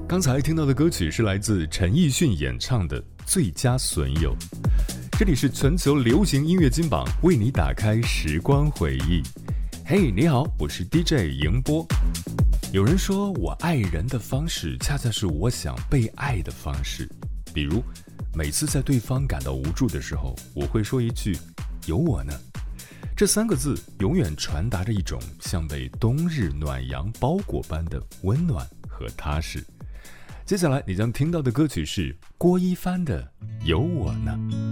刚才听到的歌曲是来自陈奕迅演唱的《最佳损友》。这里是全球流行音乐金榜，为你打开时光回忆。嘿，你好，我是 DJ 迎波。有人说，我爱人的方式恰恰是我想被爱的方式。比如，每次在对方感到无助的时候，我会说一句“有我呢”。这3个字永远传达着一种像被冬日暖阳包裹般的温暖和踏实。接下来你将听到的歌曲是郭一帆的《有我呢》。